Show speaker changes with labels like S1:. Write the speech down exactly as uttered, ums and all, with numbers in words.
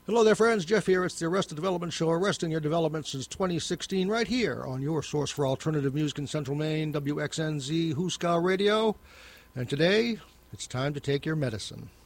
S1: Hello there, friends. Jeff here. It's the Arrested Development Show, arresting your development since twenty sixteen, right here on your source for alternative music in Central Maine, W X N Z Hooskow Radio. And today, it's time to take your medicine.